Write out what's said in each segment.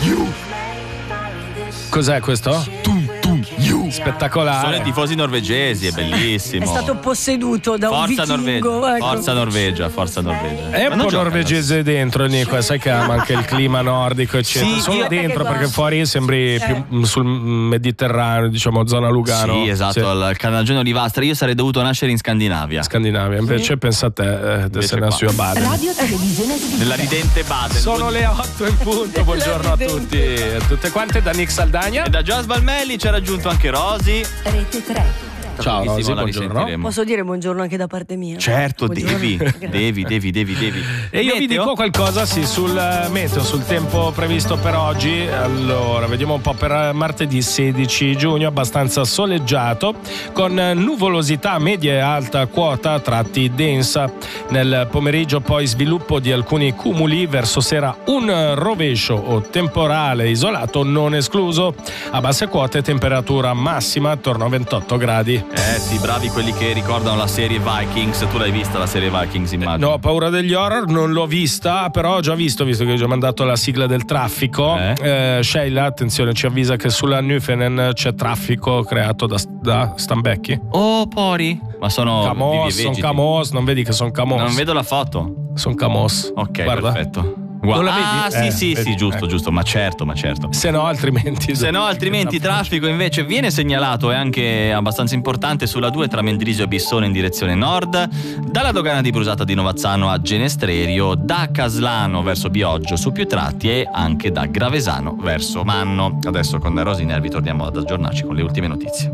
you. Cos'è questo? You. Spettacolare. Sono i tifosi norvegesi, è bellissimo. È stato posseduto da un vichingo. Ecco. Forza Norvegia. È un po' norvegese dentro, Nico, sai che ama anche il clima nordico, eccetera. Sì, solo io- dentro, perché fuori sembri più sul Mediterraneo, diciamo, zona Lugano. Sì, esatto, al Canalgione Olivastra. Io sarei dovuto nascere in Scandinavia. Scandinavia, invece pensa a te, sei nato a Baden. Radio Televisione Svizzera. Nella ridente Baden. Sono le 8 in punto, buongiorno a tutti e a tutte quante da Nick Saldagna. E da Gias Balmelli ci ha raggiunto anche Rosy. Rete 3. Ciao Tantissimo, Rosy, la buongiorno. risentiremo. Posso dire buongiorno anche da parte mia? Certo, Buongiorno. devi. E io vi dico qualcosa sul meteo, sul tempo previsto per oggi. Allora, vediamo un po' per martedì 16 giugno, abbastanza soleggiato, con nuvolosità media e alta quota a tratti densa. Nel pomeriggio poi sviluppo di alcuni cumuli, verso sera un rovescio o temporale isolato non escluso. A basse quote temperatura massima attorno a 28 gradi. Sì, bravi quelli che ricordano la serie Vikings. Tu l'hai vista la serie Vikings, immagino? No, ho paura degli horror, non l'ho vista, però ho già visto che ho già mandato la sigla del traffico. Sheila, attenzione, ci avvisa che sulla Nufenen c'è traffico creato da Stambecchi. Oh, pori. Ma sono Camos, non vedi che sono Camos? Non vedo la foto. Sono Camos. Ok, guarda. perfetto. Non la vedi? Sì, vedi? giusto, ma certo. Se no, altrimenti traffico invece viene segnalato, è anche abbastanza importante, sulla 2 tra Mendrisio e Bissone in direzione nord, dalla dogana di Brusata di Novazzano a Genestrerio, da Caslano verso Bioggio su più tratti e anche da Gravesano verso Manno. Adesso con Rosy Nervi torniamo ad aggiornarci con le ultime notizie.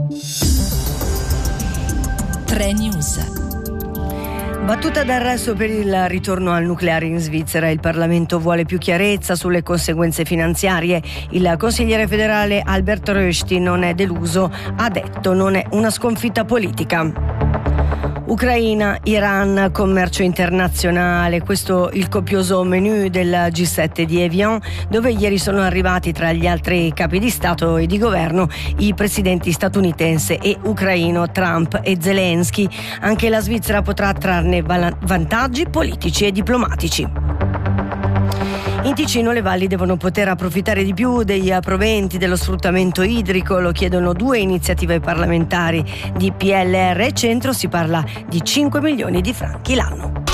3 News. Battuta d'arresto per il ritorno al nucleare in Svizzera. Il Parlamento vuole più chiarezza sulle conseguenze finanziarie. Il consigliere federale Albert Rösti non è deluso, ha detto non è una sconfitta politica. Ucraina, Iran, commercio internazionale, questo il copioso menù del G7 di Evian, dove ieri sono arrivati tra gli altri capi di Stato e di governo i presidenti statunitense e ucraino Trump e Zelensky. Anche la Svizzera potrà trarne vantaggi politici e diplomatici. In Ticino le valli devono poter approfittare di più dei proventi dello sfruttamento idrico, lo chiedono 2 iniziative parlamentari di PLR e Centro, si parla di 5 milioni di franchi l'anno.